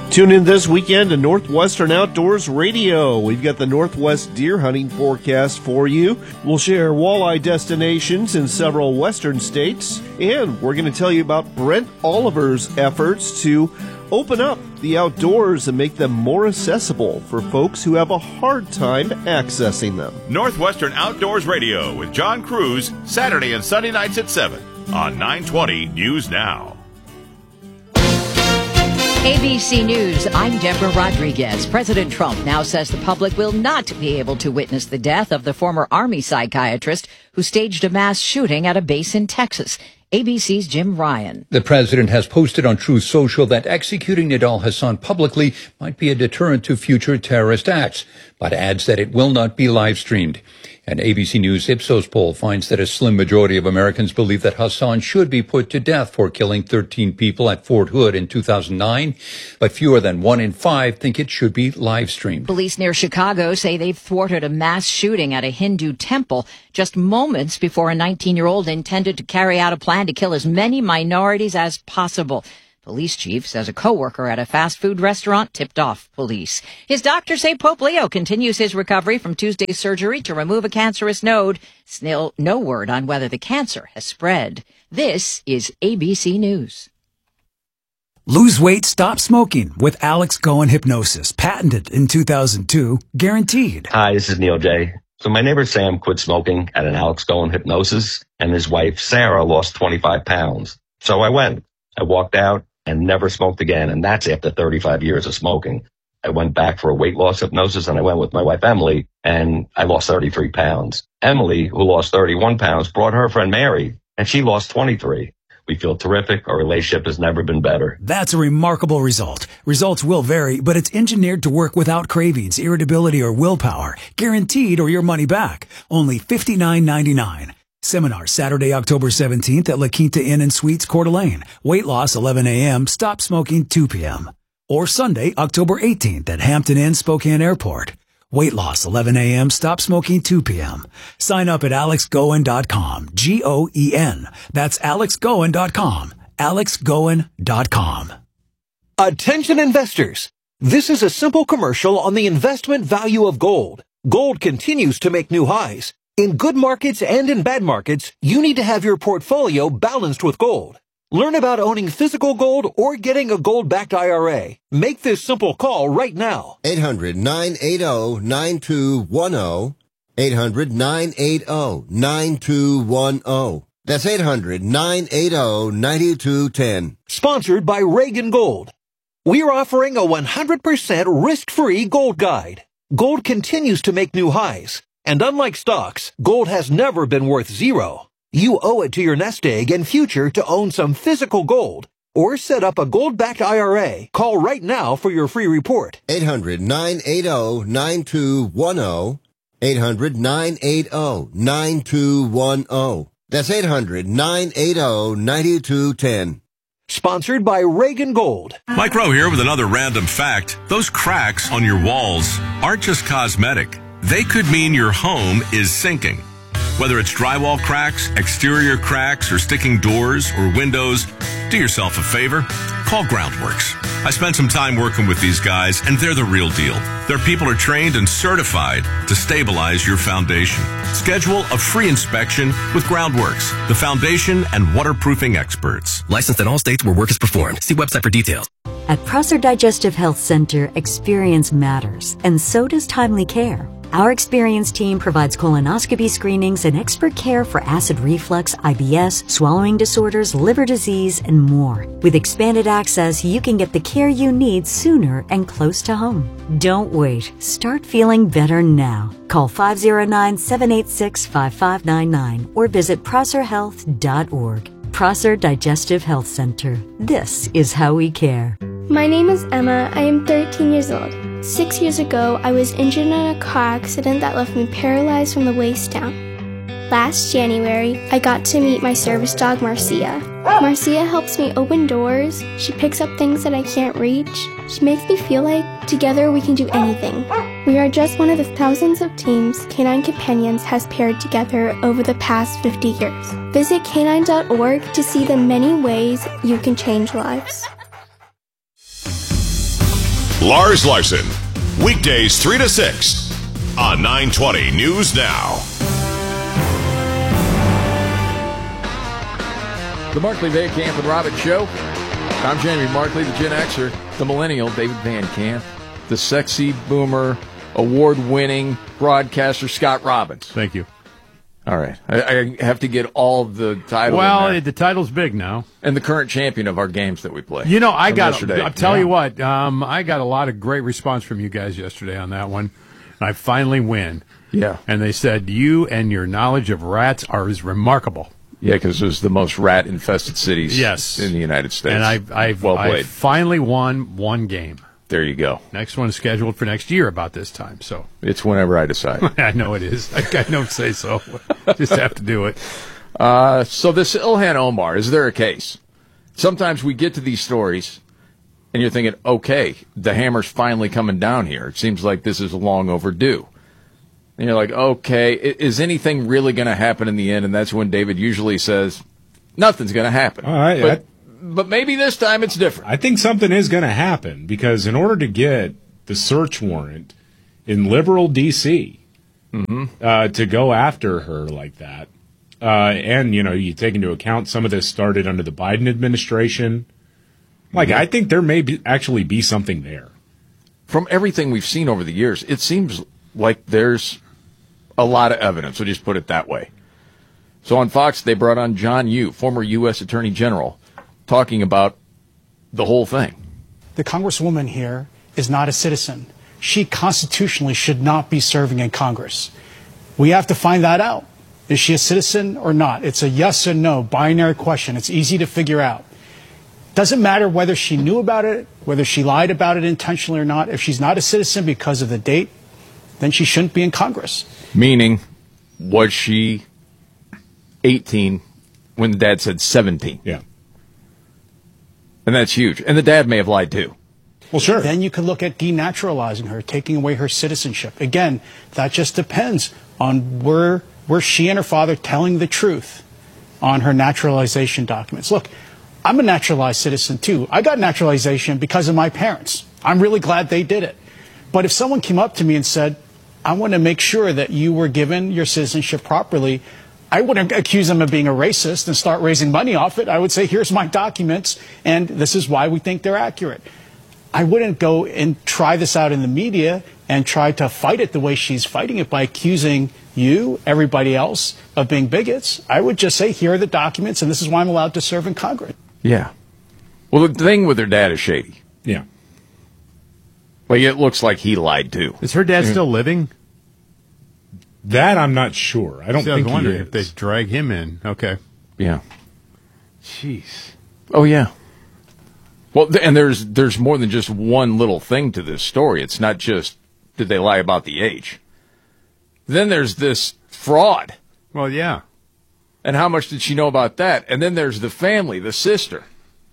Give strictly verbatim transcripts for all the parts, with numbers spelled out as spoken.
Tune in this weekend to Northwestern Outdoors Radio. We've got the Northwest deer hunting forecast for you. We'll share walleye destinations in several western states, and we're going to tell you about Brent Oliver's efforts to open up the outdoors and make them more accessible for folks who have a hard time accessing them. Northwestern Outdoors Radio with John Cruz, Saturday and Sunday nights at seven on nine twenty News Now. A B C News, I'm Deborah Rodriguez. President Trump now says the public will not be able to witness the death of the former Army psychiatrist who staged a mass shooting at a base in Texas. A B C's Jim Ryan. The president has posted on Truth Social that executing Nidal Hasan publicly might be a deterrent to future terrorist acts, but adds that it will not be live streamed. An A B C News Ipsos poll finds that a slim majority of Americans believe that Hasan should be put to death for killing thirteen people at Fort Hood in two thousand nine, but fewer than one in five think it should be live streamed. Police near Chicago say they've thwarted a mass shooting at a Hindu temple just moments before a nineteen-year-old intended to carry out a plan to kill as many minorities as possible. Police chief says a coworker at a fast food restaurant tipped off police. His doctors say Pope Leo continues his recovery from Tuesday's surgery to remove a cancerous node. Still no word on whether the cancer has spread. This is A B C News. Lose weight, stop smoking with Alex Goen Hypnosis. Patented in two thousand two. Guaranteed. Hi, this is Neil J. So my neighbor Sam quit smoking at an Alex Goen Hypnosis, and his wife Sarah lost twenty-five pounds. So I went. I walked out and never smoked again, and that's after thirty-five years of smoking. I went back for a weight loss hypnosis, and I went with my wife Emily, and I lost thirty-three pounds. Emily, who lost thirty-one pounds, brought her friend Mary, and she lost twenty-three. We feel terrific. Our relationship has never been better. That's a remarkable result. Results will vary, but it's engineered to work without cravings, irritability, or willpower. Guaranteed or your money back. Only fifty-nine ninety-nine. Seminar Saturday, October seventeenth at La Quinta Inn and Suites, Coeur d'Alene. Weight loss eleven a.m., stop smoking two p.m. Or Sunday, October eighteenth at Hampton Inn, Spokane Airport. Weight loss eleven a.m., stop smoking two p.m. Sign up at alex goen dot com. G O E N. That's alex goen dot com. alex goen dot com. Attention investors. This is a simple commercial on the investment value of gold. Gold continues to make new highs. In good markets and in bad markets, you need to have your portfolio balanced with gold. Learn about owning physical gold or getting a gold-backed I R A. Make this simple call right now. eight hundred nine eight zero nine two one zero. eight hundred nine eight zero nine two one zero. That's eight hundred nine eight zero nine two one zero. Sponsored by Reagan Gold. We are offering a one hundred percent risk-free gold guide. Gold continues to make new highs. And unlike stocks, gold has never been worth zero. You owe it to your nest egg and future to own some physical gold. Or set up a gold-backed I R A. Call right now for your free report. eight hundred nine eight zero nine two one zero. eight hundred nine eight zero nine two one zero. That's eight hundred nine eight zero nine two one zero. Sponsored by Reagan Gold. Mike Rowe here with another random fact. Those cracks on your walls aren't just cosmetic. They could mean your home is sinking. Whether it's drywall cracks, exterior cracks, or sticking doors or windows, do yourself a favor. Call Groundworks. I spent some time working with these guys, and they're the real deal. Their people are trained and certified to stabilize your foundation. Schedule a free inspection with Groundworks, the foundation and waterproofing experts. Licensed in all states where work is performed. See website for details. At Prosser Digestive Health Center, experience matters, and so does timely care. Our experienced team provides colonoscopy screenings and expert care for acid reflux, I B S, swallowing disorders, liver disease, and more. With expanded access, you can get the care you need sooner and close to home. Don't wait. Start feeling better now. Call five zero nine, seven eight six, five five nine nine or visit prosser health dot org. Prosser Digestive Health Center. This is how we care. My name is Emma. I am thirteen years old. Six years ago, I was injured in a car accident that left me paralyzed from the waist down. Last January, I got to meet my service dog, Marcia. Marcia helps me open doors. She picks up things that I can't reach. She makes me feel like together we can do anything. We are just one of the thousands of teams Canine Companions has paired together over the past fifty years. Visit canine dot org to see the many ways you can change lives. Lars Larson, weekdays three to six on nine twenty News Now. The Markley Van Camp and Robbins Show. I'm Jamie Markley, the Gen Xer, the millennial David Van Camp, the sexy boomer, award-winning broadcaster Scott Robbins. Thank you. All right. I, I have to get all of the titles. Well, in there. the title's big now. And the current champion of our games that we play. You know, I got, yesterday. I'll tell yeah. you what, um, I got a lot of great response from you guys yesterday on that one. I finally win. Yeah. And they said, you and your knowledge of rats are is remarkable. Yeah, because it was the most rat-infested cities yes. in the United States. And I've, I've, well I've finally won one game. There you go. Next one is scheduled for next year about this time. So it's whenever I decide. I know it is. I, I don't say so. Just have to do it. Uh, so this Ilhan Omar, is there a case? Sometimes we get to these stories, and you're thinking, okay, the hammer's finally coming down here. It seems like this is long overdue. And you're like, okay, is anything really going to happen in the end? And that's when David usually says, nothing's going to happen. All right. But, but maybe this time it's different. I think something is going to happen, because in order to get the search warrant in liberal D C mm-hmm. uh, to go after her like that, uh, and, you know, you take into account some of this started under the Biden administration, like, yeah. I think there may be, actually be something there. From everything we've seen over the years, it seems like there's a lot of evidence. We'll just put it that way. So on Fox, they brought on John Yoo, former U S Attorney General, talking about the whole thing. The Congresswoman here is not a citizen. She constitutionally should not be serving in Congress. We have to find that out. Is she a citizen or not? It's a yes or no binary question. It's easy to figure out. Doesn't matter whether she knew about it, whether she lied about it intentionally or not. If she's not a citizen because of the date, then she shouldn't be in Congress. Meaning, was she eighteen when the dad said seventeen? Yeah. And that's huge. And the dad may have lied too. Well, sure. Then you could look at denaturalizing her, taking away her citizenship. Again, that just depends on where, where she and her father telling the truth on her naturalization documents. Look, I'm a naturalized citizen too. I got naturalization because of my parents. I'm really glad they did it. But if someone came up to me and said, I want to make sure that you were given your citizenship properly, I wouldn't accuse them of being a racist and start raising money off it. I would say, here's my documents, and this is why we think they're accurate. I wouldn't go and try this out in the media and try to fight it the way she's fighting it by accusing you, everybody else, of being bigots. I would just say, here are the documents, and this is why I'm allowed to serve in Congress. Yeah. Well, the thing with her dad is shady. Yeah. Like, it looks like he lied too. Is her dad still living? That I'm not sure. I don't See, I think was he wondering is. if they drag him in. Okay. Yeah. Jeez. Oh, yeah. Well, th- and there's there's more than just one little thing to this story. It's not just, did they lie about the age? Then there's this fraud. Well, yeah. And how much did she know about that? And then there's the family, the sister.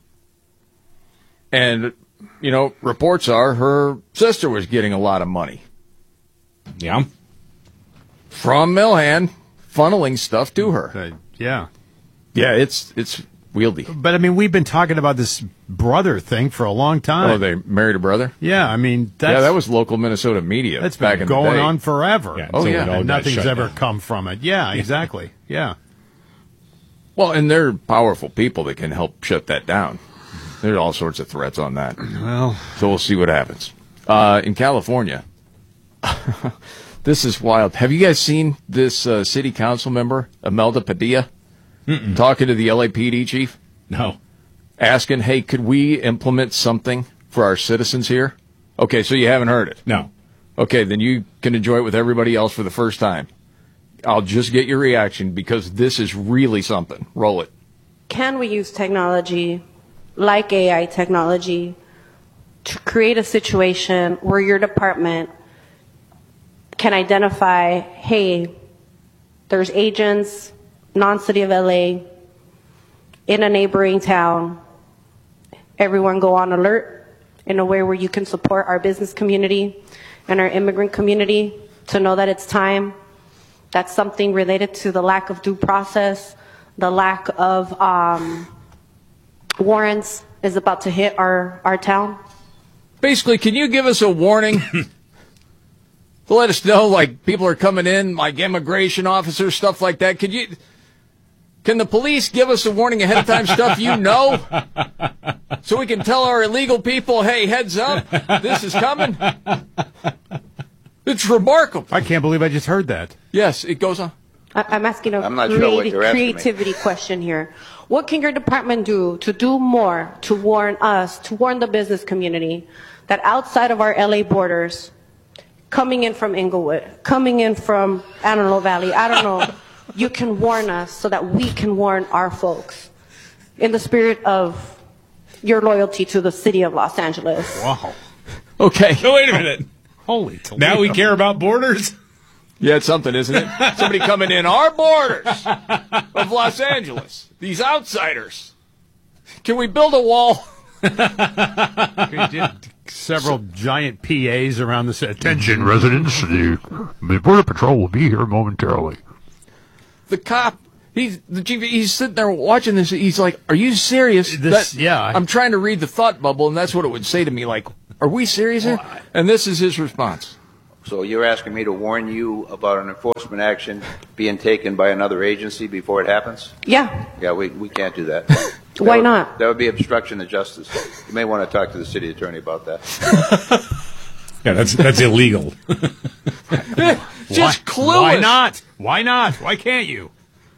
And, you know, reports are her sister was getting a lot of money. Yeah. From Milhan, funneling stuff to her. Uh, yeah. Yeah, it's it's wieldy. But, I mean, we've been talking about this brother thing for a long time. Oh, they married a brother? Yeah, I mean, that's... Yeah, that was local Minnesota media. That's back been in going the day. on forever. Yeah, oh, yeah. And nothing's ever down. come from it. Yeah, exactly. Yeah. Well, and they're powerful people that can help shut that down. There's all sorts of threats on that. Well, so we'll see what happens. Uh, in California, this is wild. Have you guys seen this uh, city council member, Imelda Padilla, Mm-mm. talking to the L A P D chief? No. Asking, hey, could we implement something for our citizens here? Okay, so you haven't heard it? No. Okay, then you can enjoy it with everybody else for the first time. I'll just get your reaction because this is really something. Roll it. Can we use technology like A I technology to create a situation where your department can identify, hey, there's agents, non-city of L A, in a neighboring town. Everyone go on alert in a way where you can support our business community and our immigrant community to know that it's time. That's something related to the lack of due process, the lack of um, warrants is about to hit our, our town. Basically, can you give us a warning to let us know, like, people are coming in, like immigration officers, stuff like that? Could you, can the police give us a warning ahead of time, stuff you know, so we can tell our illegal people, hey, heads up, this is coming? It's remarkable. I can't believe I just heard that. Yes, it goes on. I- I'm asking a I'm not sure what creati- you're asking me. creativity question here. What can your department do to do more to warn us, to warn the business community that outside of our L A borders, coming in from Inglewood, coming in from Antelope Valley, I don't know, you can warn us so that we can warn our folks in the spirit of your loyalty to the city of Los Angeles? Wow. Okay. Oh, wait a minute. Holy Toledo. Now we care about borders? Yeah, it's something, isn't it? Somebody coming in our borders of Los Angeles. These outsiders. Can we build a wall? We did several giant P As around the set. Attention, residents. The, the Border Patrol will be here momentarily. The cop, he's the chief, he's sitting there watching this. He's like, "Are you serious?" This- That- yeah. I'm trying to read the thought bubble, and that's what it would say to me. Like, "Are we serious here?" And this is his response. So you're asking me to warn you about an enforcement action being taken by another agency before it happens? Yeah. Yeah, we, we can't do that. Why That would- not? That would be obstruction of justice. You may want to talk to the city attorney about that. Yeah, that's that's illegal. Just Why- clueless. Why not? Why not? Why can't you?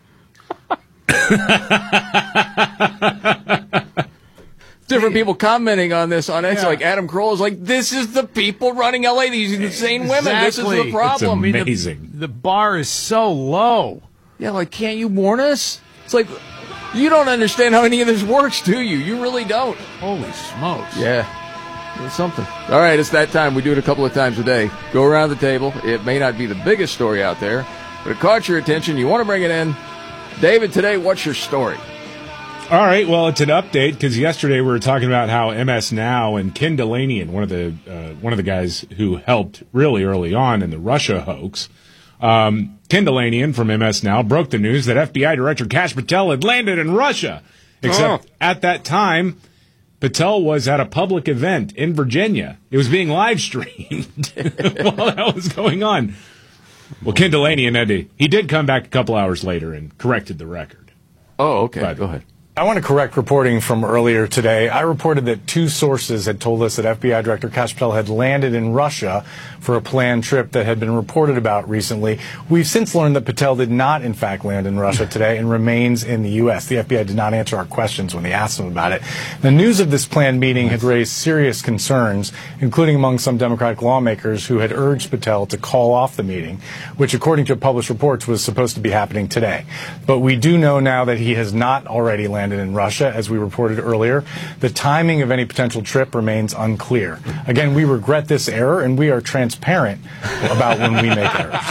Different people commenting on this on X, like Adam Kroll is like, "This is the people running L A. These insane women. This is the Exactly. problem." I mean, the- Amazing. The, bar is so low. Yeah, like, can't you warn us? It's like, you don't understand how any of this works, do you? You really don't. Holy smokes. Yeah. It's something. All right, it's that time. We do it a couple of times a day. Go around the table. It may not be the biggest story out there, but it caught your attention. You want to bring it in. David, today, what's your story? All right, well, it's an update because yesterday we were talking about how M S Now and Ken Delanian, one of the uh, one of the guys who helped really early on in the Russia hoax, um, Ken Delanian from M S Now broke the news that F B I Director Kash Patel had landed in Russia. Except Oh. at that time, Patel was at a public event in Virginia. It was being live streamed while that was going on. Well, Ken Delanian had to, he did come back a couple hours later and corrected the record. Oh, okay. But- Go ahead. I want to correct reporting from earlier today. I reported that two sources had told us that F B I Director Kash Patel had landed in Russia for a planned trip that had been reported about recently. We've since learned that Patel did not, in fact, land in Russia today and remains in the U S. The F B I did not answer our questions when we asked them about it. The news of this planned meeting had raised serious concerns, including among some Democratic lawmakers who had urged Patel to call off the meeting, which, according to published reports, was supposed to be happening today. But we do know now that he has not already landed in Russia, as we reported earlier. The timing of any potential trip remains unclear. Again, we regret this error, and we are transparent about when we make errors.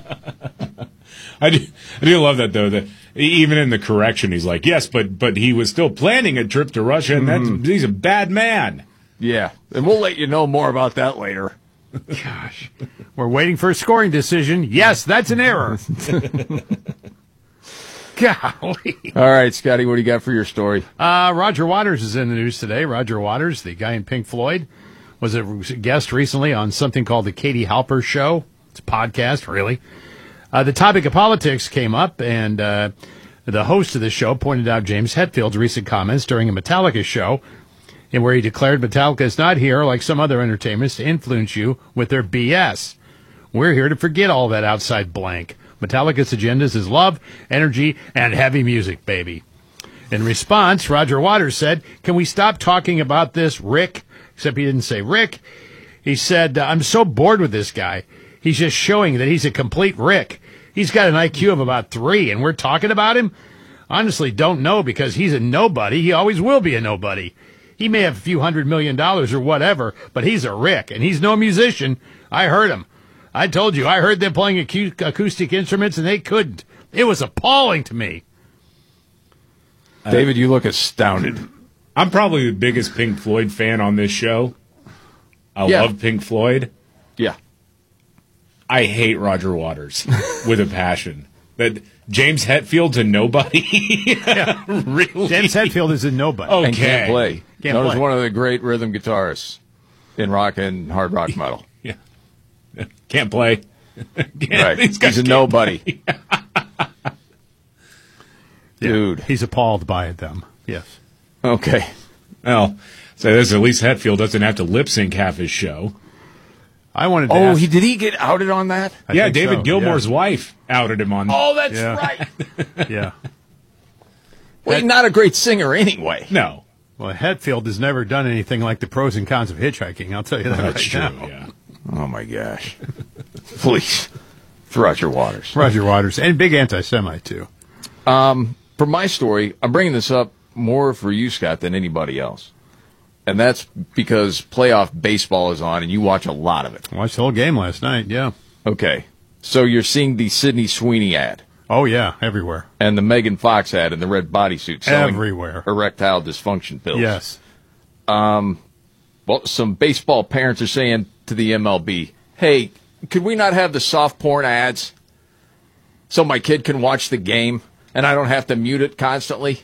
I do, I do love that, though, that even in the correction, he's like, yes, but but he was still planning a trip to Russia, and that's, he's a bad man. Yeah, and we'll let you know more about that later. Gosh. We're waiting for a scoring decision. Yes, that's an error. Golly. All right, Scotty, what do you got for your story? Uh, Roger Waters is in the news today. Roger Waters, the guy in Pink Floyd, was a guest recently on something called the Katie Halper Show. It's a podcast, really. Uh, the topic of politics came up, and uh, the host of the show pointed out James Hetfield's recent comments during a Metallica show, in where he declared Metallica is not here, like some other entertainments, to influence you with their B S. We're here to forget all that outside blank. Metallica's agendas is love, energy, and heavy music, baby. In response, Roger Waters said, can we stop talking about this, Rick? Except he didn't say Rick. He said, I'm so bored with this guy. He's just showing that he's a complete Rick. He's got an I Q of about three, and we're talking about him? Honestly, don't know, because he's a nobody. He always will be a nobody. He may have a few hundred million dollars or whatever, but he's a Rick, and he's no musician. I heard him. I told you, I heard them playing acu- acoustic instruments, and they couldn't. It was appalling to me. David, you look astounded. I'm probably the biggest Pink Floyd fan on this show. I Yeah. love Pink Floyd. Yeah. I hate Roger Waters with a passion. That James Hetfield's a nobody. Yeah. Really? James Hetfield is a nobody. Okay. And can't play. Can't Known as play. one of the great rhythm guitarists. in rock and hard rock metal. Yeah. Can't play. Can't, Right. He's, He's a nobody. Dude. He's appalled by them. Yes. Okay. Well, so this at least Hetfield doesn't have to lip sync half his show. I wanted to Oh, ask, he did he get outed on that? I yeah, think David so, Gilmour's yeah. wife outed him on. Oh, that's Yeah. right. Yeah. Well, he's not a great singer anyway. No. Well, Hetfield has never done anything like the pros and cons of hitchhiking. I'll tell you that That's right true, now. yeah. Oh, my gosh. Please. Roger Waters. Roger Waters. And big anti-Semite, too. Um, for my story, I'm bringing this up more for you, Scott, than anybody else. And that's because playoff baseball is on, and you watch a lot of it. I watched the whole game last night, yeah. Okay. So you're seeing the Sydney Sweeney ad. Oh, yeah, everywhere. And the Megan Fox ad in the red bodysuit. selling Everywhere. Erectile dysfunction pills. Yes. Um, well, some baseball parents are saying to the M L B, hey, could we not have the soft porn ads so my kid can watch the game and I don't have to mute it constantly?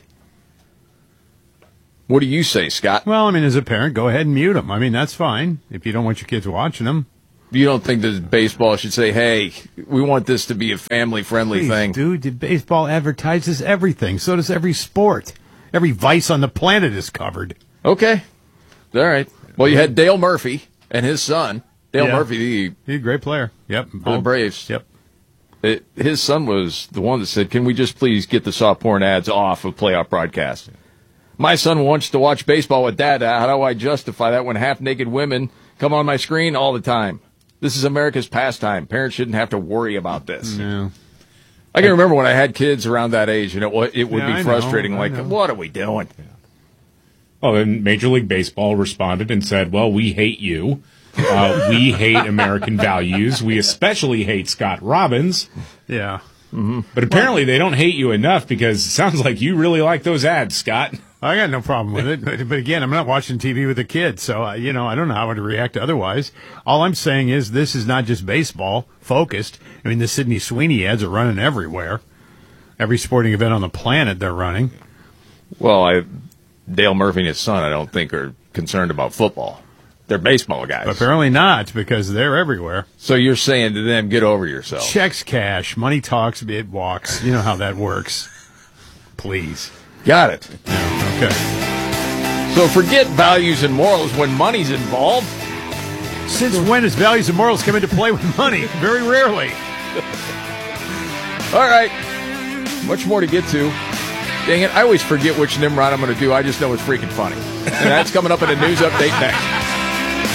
What do you say, Scott? Well, I mean, as a parent, go ahead and mute them. I mean, that's fine if you don't want your kids watching them. You don't think that baseball should say, hey, we want this to be a family-friendly Please, thing? dude, the baseball advertises everything. So does every sport. Every vice on the planet is covered. Okay. All right. Well, you had Dale Murphy and his son. Dale Yeah. Murphy, the, He's a great player. Yep. for the Braves. Yep. It, his son was the one that said, can we just please get the soft porn ads off of playoff broadcasts? My son wants to watch baseball with dad. How do I justify that when half-naked women come on my screen all the time? This is America's pastime. Parents shouldn't have to worry about this. No. I can remember when I had kids around that age, and it, wa- it would Yeah, be I know, frustrating. I like, know. what are we doing? Well, then Major League Baseball responded and said, well, we hate you. Uh, we hate American values. We especially hate Scott Robbins. Yeah. Mm-hmm. But apparently they don't hate you enough because it sounds like you really like those ads, Scott. I got no problem with it. But, but again, I'm not watching T V with a kid. So, uh, you know, I don't know how I would react otherwise. All I'm saying is this is not just baseball focused. I mean, the Sydney Sweeney ads are running everywhere. Every sporting event on the planet they're running. Well, I, Dale Murphy and his son, I don't think, are concerned about football. They're baseball guys. Apparently not, because they're everywhere. So you're saying to them, get over yourself. Checks cash. Money talks, it walks. You know how that works. Please. Got it. Yeah, okay. So forget values and morals when money's involved. Since when does values and morals come into play with money? Very rarely. All right. Much more to get to. Dang it, I always forget which Nimrod I'm going to do. I just know it's freaking funny. And that's coming up in a news update next.